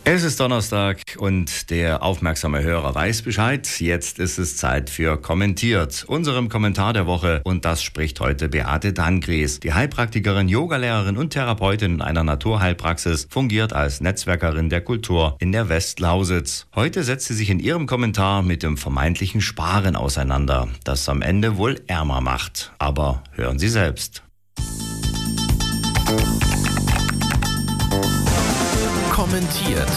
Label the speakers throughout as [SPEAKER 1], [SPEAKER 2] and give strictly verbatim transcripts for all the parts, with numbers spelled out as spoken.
[SPEAKER 1] Es ist Donnerstag und der aufmerksame Hörer weiß Bescheid. Jetzt ist es Zeit für Kommentiert, unserem Kommentar der Woche. Und das spricht heute Beate Dangries. Die Heilpraktikerin, Yogalehrerin und Therapeutin in einer Naturheilpraxis fungiert als Netzwerkerin der Kultur in der Westlausitz. Heute setzt sie sich in ihrem Kommentar mit dem vermeintlichen Sparen auseinander, das am Ende wohl ärmer macht. Aber hören Sie selbst.
[SPEAKER 2] Kommentiert.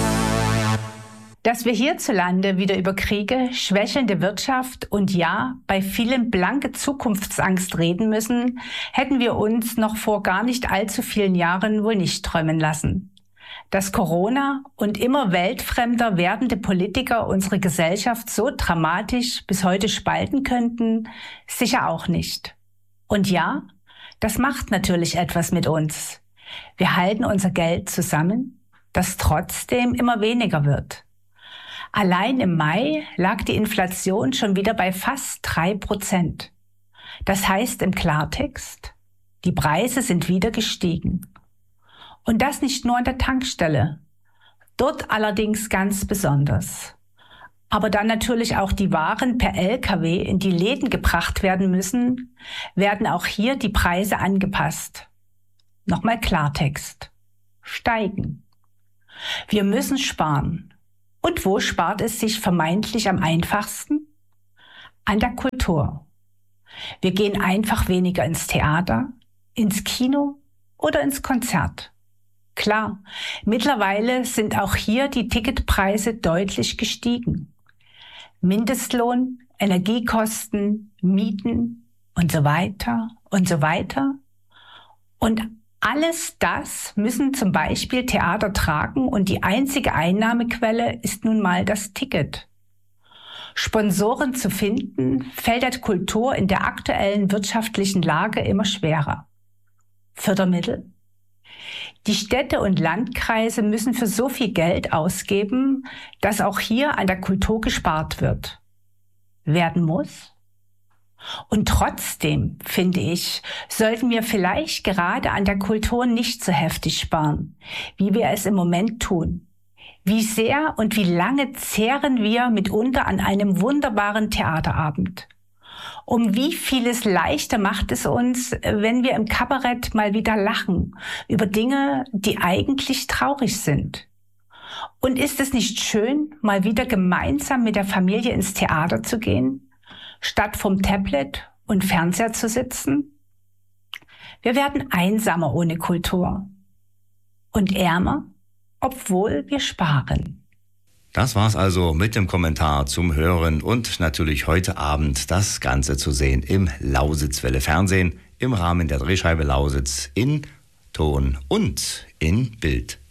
[SPEAKER 3] Dass wir hierzulande wieder über Kriege, schwächelnde Wirtschaft und ja, bei vielen blanke Zukunftsangst reden müssen, hätten wir uns noch vor gar nicht allzu vielen Jahren wohl nicht träumen lassen. Dass Corona und immer weltfremder werdende Politiker unsere Gesellschaft so dramatisch bis heute spalten könnten, sicher auch nicht. Und ja, das macht natürlich etwas mit uns. Wir halten unser Geld zusammen, das trotzdem immer weniger wird. Allein im Mai lag die Inflation schon wieder bei fast drei Prozent. Das heißt im Klartext, die Preise sind wieder gestiegen. Und das nicht nur an der Tankstelle, dort allerdings ganz besonders. Aber dann natürlich auch die Waren per L K W in die Läden gebracht werden müssen, werden auch hier die Preise angepasst. Nochmal Klartext. Steigen. Wir müssen sparen. Und wo spart es sich vermeintlich am einfachsten? An der Kultur. Wir gehen einfach weniger ins Theater, ins Kino oder ins Konzert. Klar, mittlerweile sind auch hier die Ticketpreise deutlich gestiegen. Mindestlohn, Energiekosten, Mieten und so weiter und so weiter. Und alles das müssen zum Beispiel Theater tragen und die einzige Einnahmequelle ist nun mal das Ticket. Sponsoren zu finden, fällt der Kultur in der aktuellen wirtschaftlichen Lage immer schwerer. Fördermittel? Die Städte und Landkreise müssen für so viel Geld ausgeben, dass auch hier an der Kultur gespart wird. Werden muss? Und trotzdem, finde ich, sollten wir vielleicht gerade an der Kultur nicht so heftig sparen, wie wir es im Moment tun. Wie sehr und wie lange zehren wir mitunter an einem wunderbaren Theaterabend? Um wie vieles leichter macht es uns, wenn wir im Kabarett mal wieder lachen über Dinge, die eigentlich traurig sind? Und ist es nicht schön, mal wieder gemeinsam mit der Familie ins Theater zu gehen, statt vom Tablet und Fernseher zu sitzen? Wir werden einsamer ohne Kultur und ärmer, obwohl wir sparen.
[SPEAKER 1] Das war's also mit dem Kommentar zum Hören und natürlich heute Abend das Ganze zu sehen im Lausitzwelle Fernsehen im Rahmen der Drehscheibe Lausitz in Ton und in Bild.